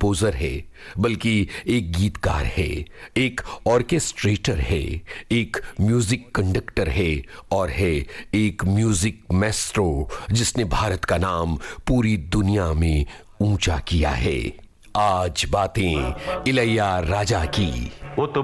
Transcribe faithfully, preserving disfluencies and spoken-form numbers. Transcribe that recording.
Composer है, बल्कि एक गीतकार है, एक ऑर्केस्ट्रेटर है, एक म्यूजिक कंडक्टर है और है एक म्यूजिक मैस्ट्रो जिसने भारत का नाम पूरी दुनिया में ऊंचा किया है। आज बातें इलैया राजा की। वो तो